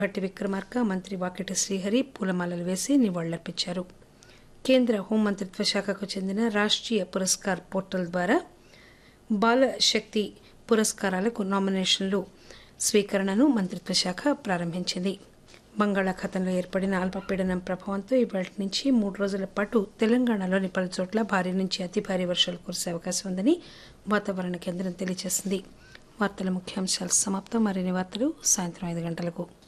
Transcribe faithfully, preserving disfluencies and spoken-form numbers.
భట్టి విక్రమార్క, మంత్రి వాకిటి శ్రీహరి పూలమాలలు వేసి నివాళులర్పించారు. కేంద్ర హోంమంత్రిత్వ శాఖకు చెందిన రాష్ట్రీయ పురస్కార్ పోర్టల్ ద్వారా బాల శక్తి పురస్కారాలకు నామినేషన్లు స్వీకరణను మంత్రిత్వ శాఖ ప్రారంభించింది. బంగాళాఖాతంలో ఏర్పడిన అల్పపీడనం ప్రభావంతో ఇవాళ నుంచి మూడు రోజుల పాటు తెలంగాణలోని పలుచోట్ల భారీ నుంచి అతి భారీ వర్షాలు కురిసే అవకాశం ఉందని వాతావరణ కేంద్రం తెలియజేసింది. వార్తల ముఖ్యాంశాలు సమాప్తం. మరిన్ని వార్తలు సాయంత్రం ఐదు గంటలకు.